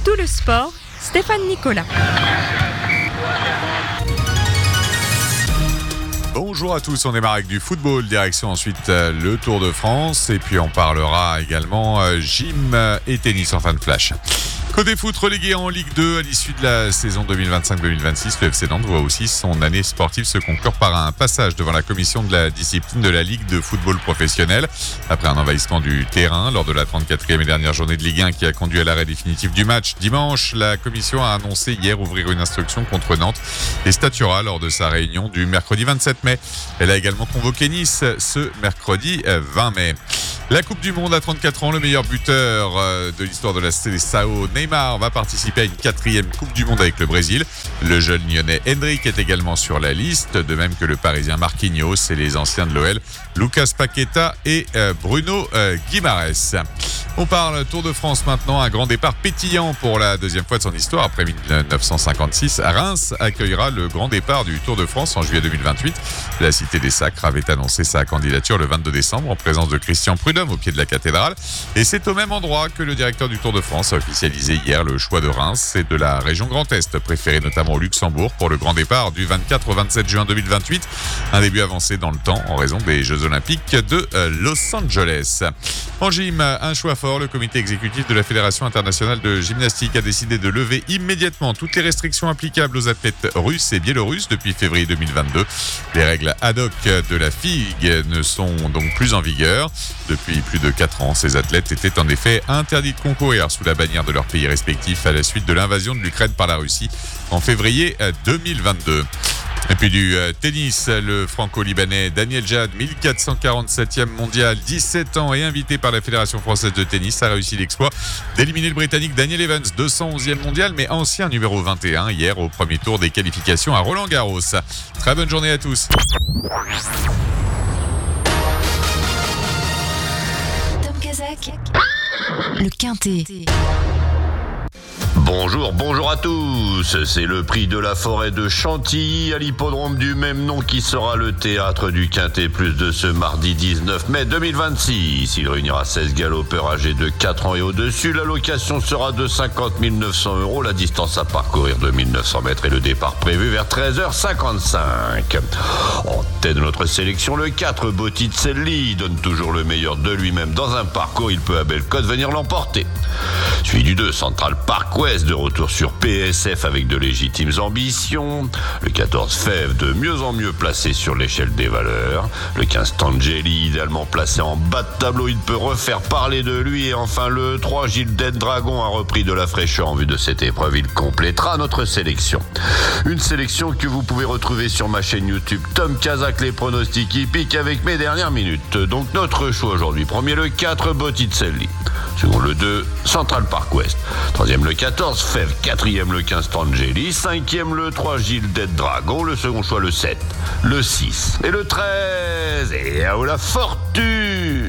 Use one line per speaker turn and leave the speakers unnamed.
tout le sport, Stéphane Nicolas.
Bonjour à tous, on démarre avec du football, direction ensuite le Tour de France et puis on parlera également gym et tennis en fin de flash. Côté foot, relégué en Ligue 2 à l'issue de la saison 2025-2026, le FC Nantes voit aussi son année sportive se conclure par un passage devant la commission de la discipline de la Ligue de football professionnel. Après un envahissement du terrain lors de la 34e et dernière journée de Ligue 1 qui a conduit à l'arrêt définitif du match dimanche, la commission a annoncé hier ouvrir une instruction contre Nantes et statuera lors de sa réunion du mercredi 27 mai. Elle a également convoqué Nice ce mercredi 20 mai. La Coupe du Monde à 34 ans, le meilleur buteur de l'histoire de la Seleção, Neymar, va participer à une 4e Coupe du Monde avec le Brésil. Le jeune lyonnais Endrick est également sur la liste, de même que le parisien Marquinhos et les anciens de l'OL, Lucas Paqueta et Bruno Guimaraes. On parle Tour de France maintenant, un grand départ pétillant pour la deuxième fois de son histoire. Après 1956, Reims accueillera le grand départ du Tour de France en juillet 2028. La Cité des Sacres avait annoncé sa candidature le 22 décembre en présence de Christian Prudhomme au pied de la cathédrale. Et c'est au même endroit que le directeur du Tour de France a officialisé hier le choix de Reims et de la région Grand Est, préférée notamment au Luxembourg pour le grand départ du 24 au 27 juin 2028. Un début avancé dans le temps en raison des Jeux Olympiques de Los Angeles. En gym, un choix fort. Le comité exécutif de la Fédération internationale de gymnastique a décidé de lever immédiatement toutes les restrictions applicables aux athlètes russes et biélorusses depuis février 2022. Les règles ad hoc de la FIG ne sont donc plus en vigueur. Depuis plus de 4 ans, ces athlètes étaient en effet interdits de concourir sous la bannière de leur pays respectif à la suite de l'invasion de l'Ukraine par la Russie en février 2022. Et puis du tennis, le franco-libanais Daniel Jad, 1447e mondial, 17 ans et invité par la Fédération française de tennis, a réussi l'exploit d'éliminer le Britannique Daniel Evans, 211e mondial, mais ancien numéro 21 hier au premier tour des qualifications à Roland-Garros. Très bonne journée à tous.
Tom Kazak, le Quintet.
Bonjour à tous. C'est le prix de la forêt de Chantilly à l'hippodrome du même nom qui sera le théâtre du Quintet Plus de ce mardi 19 mai 2026. Il réunira 16 galopeurs âgés de 4 ans et au-dessus. La location sera de 50 900 €. La distance à parcourir de 1900 mètres et le départ prévu vers 13h55. En tête de notre sélection, le 4 Botticelli donne toujours le meilleur de lui-même dans un parcours. Il peut à belle cote venir l'emporter. Suivi du 2 Central Park West de retour sur PSF avec de légitimes ambitions. Le 14 Fève de mieux en mieux placé sur l'échelle des valeurs. Le 15 Tangeli idéalement placé en bas de tableau. Il peut refaire parler de lui. Et enfin le 3 Gilded Dragon a repris de la fraîcheur en vue de cette épreuve. Il complétera notre sélection. Une sélection que vous pouvez retrouver sur ma chaîne YouTube Tom Kazak, les pronostics hippiques avec mes dernières minutes. Donc notre choix aujourd'hui. Premier le 4 Botticelli. Second le 2 Central Park West. Troisième le 14 Fève. Quatrième le 15 Tangeli. Cinquième le 3 Gilded Dragon. Le second choix le 7, le 6 et le 13. Et à la fortune.